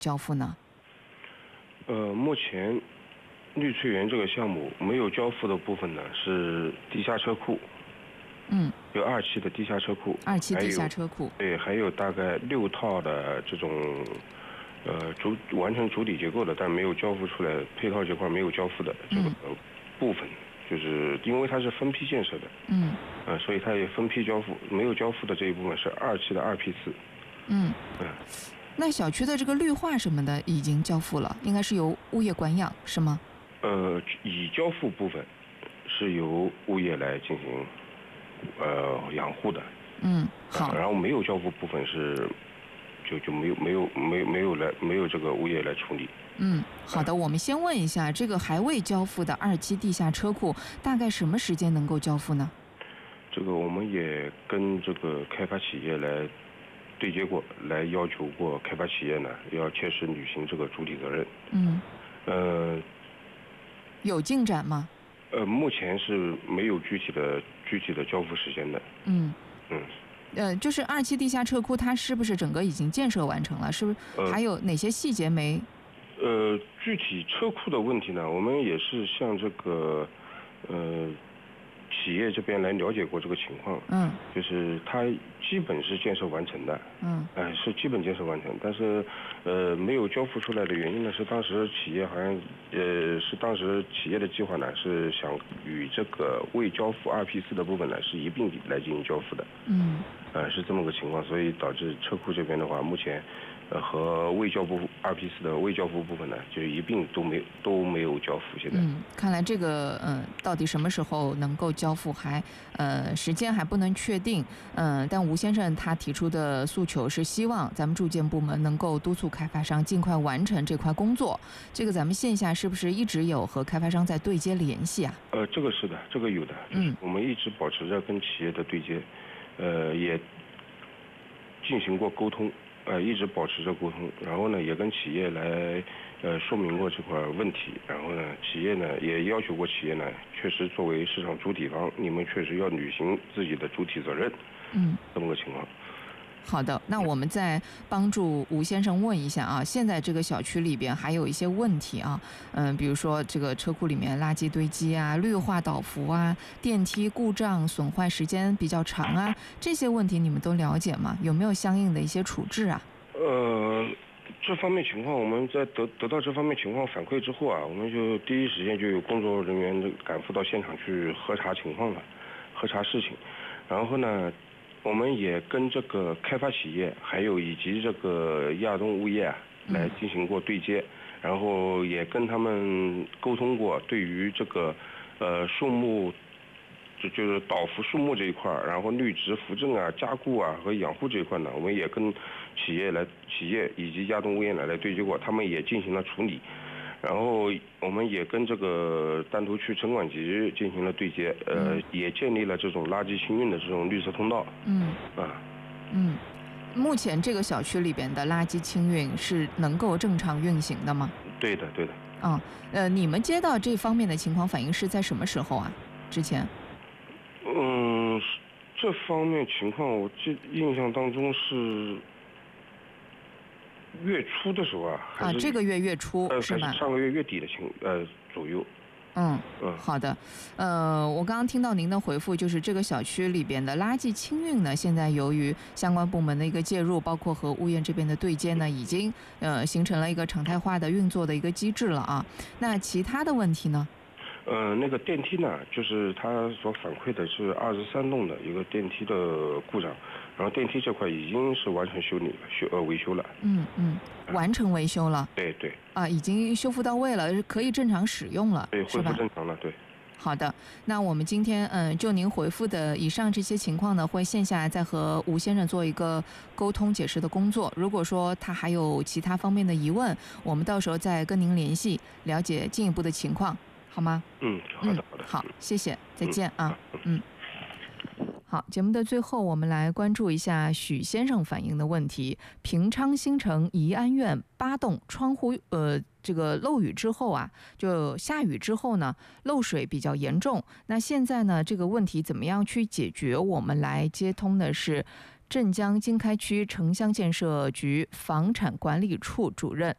交付呢？ 目前绿翠园这个项目没有交付的部分呢是地下车库，有2期的地下车库 ，2期地下车库， 对，还有大概6套的这种完成主体结构的，但没有交付出来，配套这块没有交付的这个部分，就是因为它是分批建设的，所以它也分批交付，没有交付的这一部分是2期的2批次， 那小区的这个绿化什么的已经交付了，应该是由物业管养是吗？ 已交付部分是由物业来进行养护的， 好， 然后没有交付部分是就没有这个物业来处理。 好的，我们先问一下，这个还未交付的2期地下车库，大概什么时间能够交付呢？ 这个我们也跟这个开发企业来对接过，来要求过开发企业呢要切实履行这个主体责任。 有进展吗？ 目前是没有具体的交付时间的。 就是2期地下车库，它是不是整个已经建设完成了？是不是还有哪些细节没？ 具体车库的问题呢，我们也是向这个企业这边来了解过这个情况。就是它基本是建设完成的。是基本建设完成，但是没有交付出来的原因呢，是当时企业好像是当时企业的计划呢是想与这个未交付2批次的部分呢是一并来进行交付的。是这么个情况，所以导致车库这边的话，目前和未交付2批次的未交付部分呢，就一并都没有交付。现在看来这个到底什么时候能够交付还时间还不能确定。但吴先生他提出的诉求是希望咱们住建部门能够督促开发商尽快完成这块工作。这个咱们线下是不是一直有和开发商在对接联系啊？ 这个是的，这个有的，就是我们一直保持着跟企业的对接，也进行过沟通，一直保持着沟通，然后呢也跟企业来说明过这块问题，然后呢企业呢也要求过企业呢确实作为市场主体方，你们确实要履行自己的主体责任。这么个情况。 好的，那我们再帮助吴先生问一下啊，现在这个小区里边还有一些问题啊，比如说这个车库里面垃圾堆积啊、绿化倒伏啊、电梯故障损坏时间比较长啊，这些问题你们都了解吗？有没有相应的一些处置啊？ 这方面情况，我们在得到这方面情况反馈之后啊，我们就第一时间就有工作人员赶赴到现场去核查情况了，核查事情，然后呢我们也跟这个开发企业还有以及这个亚东物业来进行过对接，然后也跟他们沟通过，对于这个树木就是倒伏树木这一块，然后绿植扶正啊、加固啊和养护这一块呢，我们也跟企业以及亚东物业来对接过，他们也进行了处理。然后我们也跟这个丹徒区城管局进行了对接，也建立了这种垃圾清运的这种绿色通道。 目前这个小区里边的垃圾清运是能够正常运行的吗？ 对的。 你们接到这方面的情况反映是在什么时候啊？之前？ 这方面情况我印象当中是月初的时候还是这个月初是吧？ 还是上个月月底的左右。 好的。我刚刚听到您的回复，就是这个小区里边的垃圾清运呢，现在由于相关部门的一个介入，包括和物业这边的对接呢，已经形成了一个常态化的运作的一个机制了啊。那其他的问题呢？ 那个电梯呢，就是他所反馈的是23栋的一个电梯的故障，然后电梯这块已经是完成维修了。 完成维修了。 对。 已经修复到位了，可以正常使用了， 对，恢复正常了，对。 好的，那我们今天就您回复的以上这些情况呢，会线下再和吴先生做一个沟通解释的工作。如果说他还有其他方面的疑问，我们到时候再跟您联系，了解进一步的情况，好吗？ 好的。 好，谢谢，再见啊。好，节目的最后，我们来关注一下许先生反映的问题。平昌新城怡安苑8栋窗户这个漏雨之后啊，就下雨之后呢，漏水比较严重。那现在呢，这个问题怎么样去解决？我们来接通的是镇江经开区城乡建设局房产管理处主任